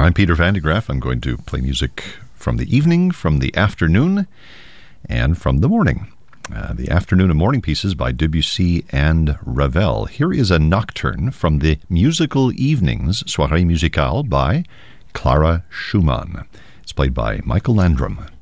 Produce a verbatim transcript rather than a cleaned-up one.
I'm Peter Van de Graaff. I'm going to play music from the evening, from the afternoon, and from the morning. Uh, the afternoon and morning pieces by Debussy and Ravel. Here is a nocturne from the musical evenings, Soirée Musicale, by Clara Schumann. It's played by Michael Landrum.